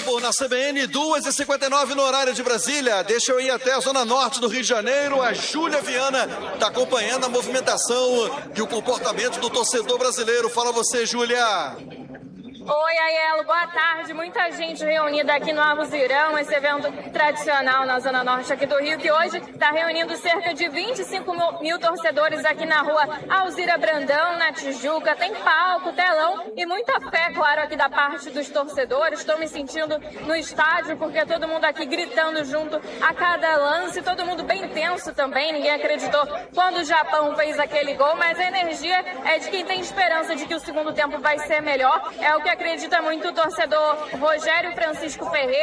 tempo na CBN, 2h59 no horário de Brasília. Deixa eu ir até a zona norte do Rio de Janeiro. A Júlia Viana está acompanhando a movimentação e o comportamento do torcedor brasileiro. Fala você, Júlia. Oi, Aiello, boa tarde. Muita gente reunida aqui no Alzirão, esse evento tradicional na Zona Norte aqui do Rio, que hoje está reunindo cerca de 25 mil torcedores aqui na rua Alzira Brandão, na Tijuca. Tem palco, telão e muita fé, claro, aqui da parte dos torcedores. Estou me sentindo no estádio, porque todo mundo aqui gritando junto a cada lance, todo mundo bem tenso também. Ninguém acreditou quando o Japão fez aquele gol, mas a energia é de quem tem esperança de que o segundo tempo vai ser melhor. É o que acredita muito o torcedor Rogério Francisco Ferreira.